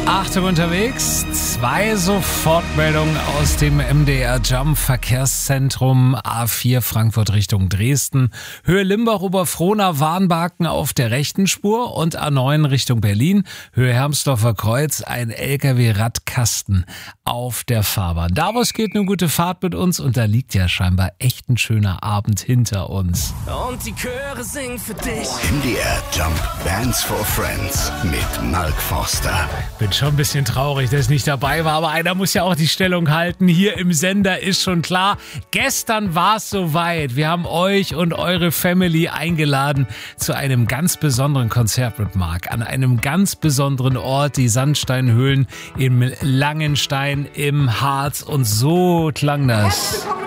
Achtung unterwegs, 2 Sofortmeldungen aus dem MDR Jump Verkehrszentrum A4 Frankfurt Richtung Dresden. Höhe Limbach-Oberfrohna Warnbarken auf der rechten Spur und A9 Richtung Berlin. Höhe Hermsdorfer Kreuz, ein LKW-Radkasten auf der Fahrbahn. Davos geht eine gute Fahrt mit uns und da liegt ja scheinbar echt ein schöner Abend hinter uns. Und die Chöre singen für dich. MDR Jump Bands for Friends mit Mark Forster. Bin schon ein bisschen traurig, dass ich nicht dabei war, aber einer muss ja auch die Stellung halten. Hier im Sender ist schon klar, gestern war es soweit. Wir haben euch und eure Family eingeladen zu einem ganz besonderen Konzert mit Marc. An einem ganz besonderen Ort, die Sandsteinhöhlen im Langenstein im Harz. Und so klang das. Herzlich willkommen